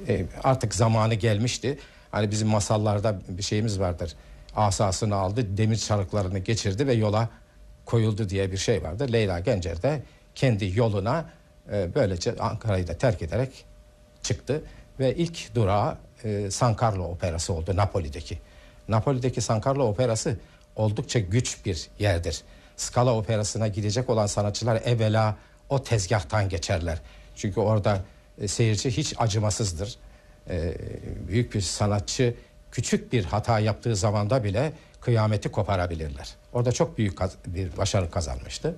Artık zamanı gelmişti. Hani bizim masallarda bir şeyimiz vardır. Asasını aldı, demir çarıklarını geçirdi ve yola koyuldu diye bir şey vardı. Leyla Gencer de kendi yoluna böylece Ankara'yı da terk ederek çıktı. Ve ilk durağı San Carlo Operası oldu Napoli'deki. Napoli'deki San Carlo Operası oldukça güç bir yerdir. Scala Operası'na gidecek olan sanatçılar evvela o tezgahtan geçerler. Çünkü orada seyirci hiç acımasızdır. Büyük bir sanatçı küçük bir hata yaptığı zamanda bile kıyameti koparabilirler. Orada çok büyük bir başarı kazanmıştı.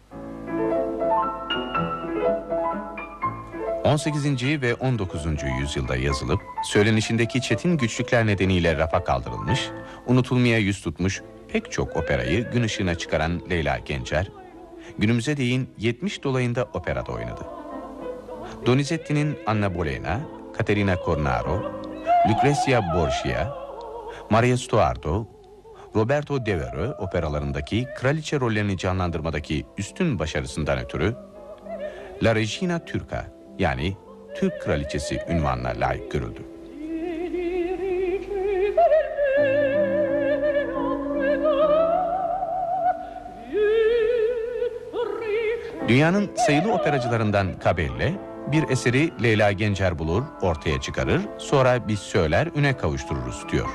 18. ve 19. yüzyılda yazılıp söylenişindeki çetin güçlükler nedeniyle rafa kaldırılmış, unutulmaya yüz tutmuş pek çok operayı gün ışığına çıkaran Leyla Gencer, günümüze değin 70 dolayında operada oynadı. Donizetti'nin Anna Bolena, Caterina Cornaro, Lucrezia Borgia, Maria Stuardo, Roberto Devereux operalarındaki kraliçe rollerini canlandırmadaki üstün başarısından ötürü La Regina Turca, yani Türk Kraliçesi ünvanına layık görüldü. Dünyanın sayılı operacılarından Cabelle bir eseri Leyla Gencer bulur, ortaya çıkarır, sonra biz söyler, üne kavuştururuz diyor.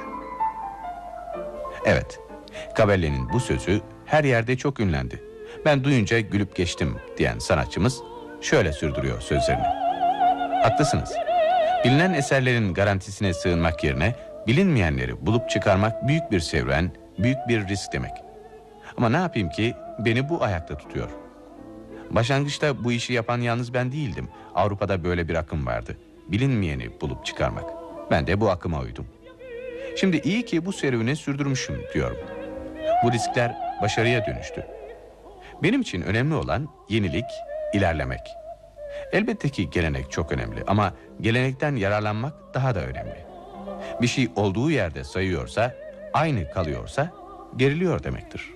Evet, Cabelle'nin bu sözü her yerde çok ünlendi. Ben duyunca gülüp geçtim diyen sanatçımız şöyle sürdürüyor sözlerini. Haklısınız. Bilinen eserlerin garantisine sığınmak yerine bilinmeyenleri bulup çıkarmak büyük bir serüven, büyük bir risk demek. Ama ne yapayım ki beni bu ayakta tutuyor. Başlangıçta bu işi yapan yalnız ben değildim. Avrupa'da böyle bir akım vardı. Bilinmeyeni bulup çıkarmak. Ben de bu akıma uydum. Şimdi iyi ki bu serüveni sürdürmüşüm diyorum. Bu riskler başarıya dönüştü. Benim için önemli olan yenilik, ilerlemek. Elbette ki gelenek çok önemli ama gelenekten yararlanmak daha da önemli. Bir şey olduğu yerde sayıyorsa, aynı kalıyorsa geriliyor demektir.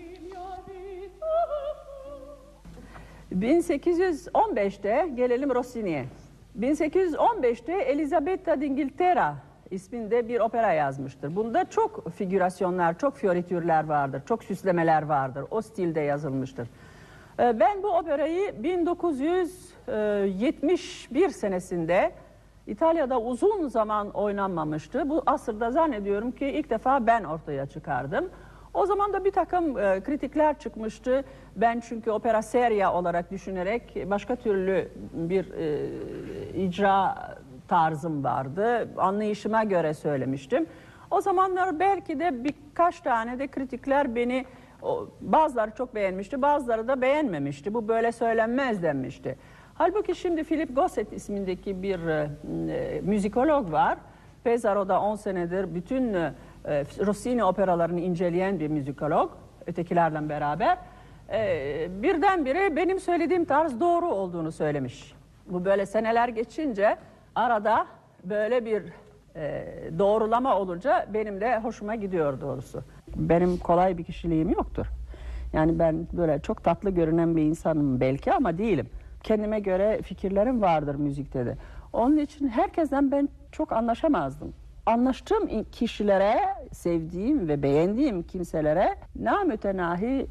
1815'te gelelim Rossini'ye. 1815'te Elisabetta d'Inghilterra isminde bir opera yazmıştır. Bunda çok figürasyonlar, çok fioritürler vardır, çok süslemeler vardır. O stilde yazılmıştır. Ben bu operayı 1971 senesinde İtalya'da uzun zaman oynanmamıştı. Bu asırda zannediyorum ki ilk defa ben ortaya çıkardım. O zaman da bir takım kritikler çıkmıştı. Ben çünkü opera seria olarak düşünerek başka türlü bir icra tarzım vardı. Anlayışıma göre söylemiştim. O zamanlar belki de birkaç tane de kritikler beni, bazıları çok beğenmişti, bazıları da beğenmemişti. Bu böyle söylenmez denmişti. Halbuki şimdi Philip Gosset ismindeki bir müzikolog var. Pesaro'da 10 senedir bütün Rossini operalarını inceleyen bir müzikolog, ötekilerle beraber. Birdenbire benim söylediğim tarz doğru olduğunu söylemiş. Bu böyle seneler geçince arada böyle bir doğrulama olunca benim de hoşuma gidiyor doğrusu. Benim kolay bir kişiliğim yoktur. Yani ben böyle çok tatlı görünen bir insanım belki ama değilim. Kendime göre fikirlerim vardır müzikte de. Onun için herkesten ben çok anlaşamazdım. Anlaştığım kişilere, sevdiğim ve beğendiğim kimselere namütenahi